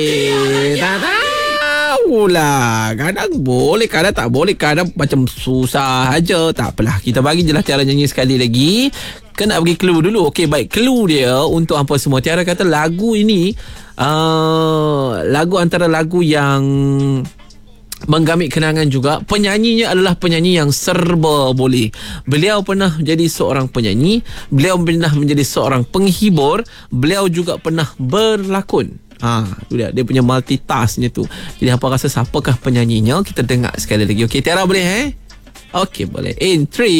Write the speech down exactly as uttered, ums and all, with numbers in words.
Eh, tak tahulah. Kadang boleh, kadang tak boleh. Kadang macam susah aja. Tak apalah. Kita bagi je lah Tiara nyanyi sekali lagi. Kena bagi clue dulu. Okey, baik. Clue dia untuk apa semua. Tiara kata lagu ini uh, lagu antara lagu yang menggamit kenangan juga. Penyanyinya adalah penyanyi yang serba boleh. Beliau pernah menjadi seorang penyanyi, beliau pernah menjadi seorang penghibur, beliau juga pernah berlakon. Ha, tu dia. Dia punya multitasknya tu. Jadi apa rasa siapakah penyanyinya? Kita dengar sekali lagi. Okey, Tiara boleh eh? Okey, boleh. In three